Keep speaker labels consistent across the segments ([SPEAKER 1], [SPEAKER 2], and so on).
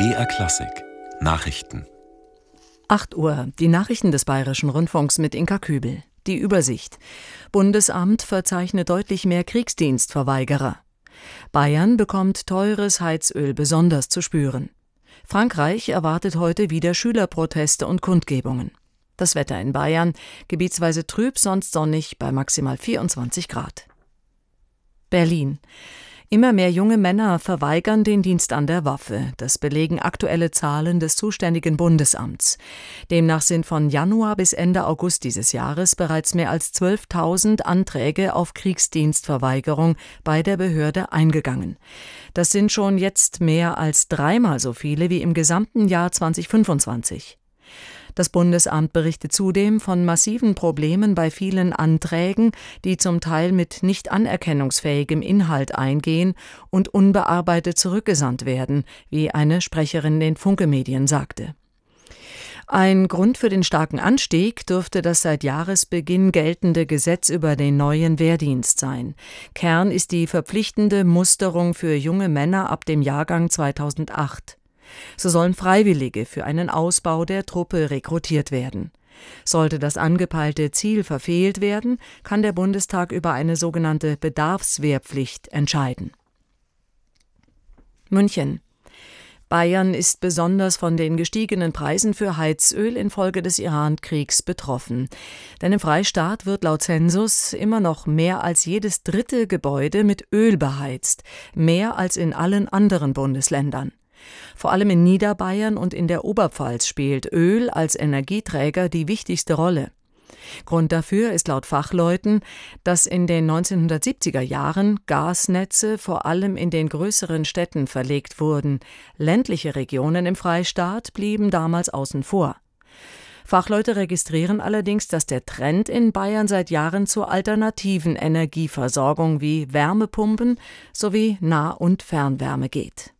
[SPEAKER 1] BR Klassik Nachrichten.
[SPEAKER 2] 8 Uhr, die Nachrichten des Bayerischen Rundfunks mit Inka Kübel. Die Übersicht. Bundesamt verzeichnet deutlich mehr Kriegsdienstverweigerer. Bayern bekommt teures Heizöl besonders zu spüren. Frankreich erwartet heute wieder Schülerproteste und Kundgebungen. Das Wetter in Bayern, gebietsweise trüb, sonst sonnig bei maximal 24 Grad. Berlin. Immer mehr junge Männer verweigern den Dienst an der Waffe. Das belegen aktuelle Zahlen des zuständigen Bundesamts. Demnach sind von Januar bis Ende August dieses Jahres bereits mehr als 12.000 Anträge auf Kriegsdienstverweigerung bei der Behörde eingegangen. Das sind schon jetzt mehr als dreimal so viele wie im gesamten Jahr 2025. Das Bundesamt berichtet zudem von massiven Problemen bei vielen Anträgen, die zum Teil mit nicht anerkennungsfähigem Inhalt eingehen und unbearbeitet zurückgesandt werden, wie eine Sprecherin den Funke-Medien sagte. Ein Grund für den starken Anstieg dürfte das seit Jahresbeginn geltende Gesetz über den neuen Wehrdienst sein. Kern ist die verpflichtende Musterung für junge Männer ab dem Jahrgang 2008. So sollen Freiwillige für einen Ausbau der Truppe rekrutiert werden. Sollte das angepeilte Ziel verfehlt werden, kann der Bundestag über eine sogenannte Bedarfswehrpflicht entscheiden. München. Bayern ist besonders von den gestiegenen Preisen für Heizöl infolge des Iran-Kriegs betroffen. Denn im Freistaat wird laut Zensus immer noch mehr als jedes dritte Gebäude mit Öl beheizt, mehr als in allen anderen Bundesländern. Vor allem in Niederbayern und in der Oberpfalz spielt Öl als Energieträger die wichtigste Rolle. Grund dafür ist laut Fachleuten, dass in den 1970er Jahren Gasnetze vor allem in den größeren Städten verlegt wurden. Ländliche Regionen im Freistaat blieben damals außen vor. Fachleute registrieren allerdings, dass der Trend in Bayern seit Jahren zur alternativen Energieversorgung wie Wärmepumpen sowie Nah- und Fernwärme geht.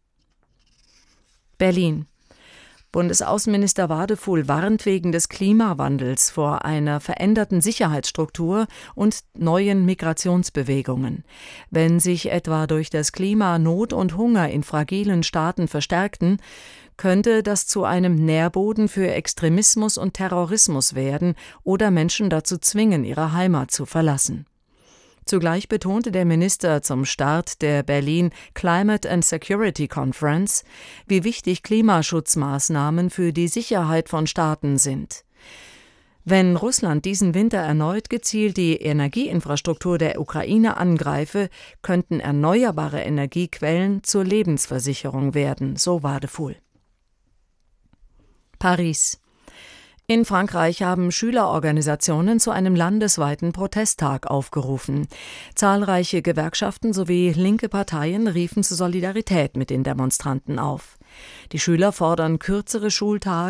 [SPEAKER 2] Berlin. Bundesaußenminister Wadefuhl warnt wegen des Klimawandels vor einer veränderten Sicherheitsstruktur und neuen Migrationsbewegungen. Wenn sich etwa durch das Klima Not und Hunger in fragilen Staaten verstärkten, könnte das zu einem Nährboden für Extremismus und Terrorismus werden oder Menschen dazu zwingen, ihre Heimat zu verlassen. Zugleich betonte der Minister zum Start der Berlin Climate and Security Conference, wie wichtig Klimaschutzmaßnahmen für die Sicherheit von Staaten sind. Wenn Russland diesen Winter erneut gezielt die Energieinfrastruktur der Ukraine angreife, könnten erneuerbare Energiequellen zur Lebensversicherung werden, so Wadefuhl. Paris. In Frankreich haben Schülerorganisationen zu einem landesweiten Protesttag aufgerufen. Zahlreiche Gewerkschaften sowie linke Parteien riefen zur Solidarität mit den Demonstranten auf. Die Schüler fordern kürzere Schultage